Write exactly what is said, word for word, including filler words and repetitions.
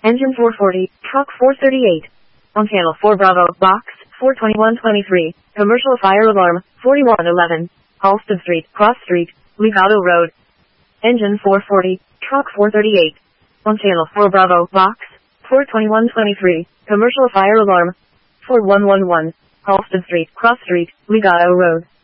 Engine four forty, truck four thirty-eight. On channel four Bravo, box four twenty-one twenty-three, commercial fire alarm forty-one eleven, Halsted Street, Cross Street, Legato Road. Engine four forty, truck four thirty-eight. On channel four Bravo, box four twenty-one twenty-three, commercial fire alarm four one one one, Halsted Street, Cross Street, Legato Road.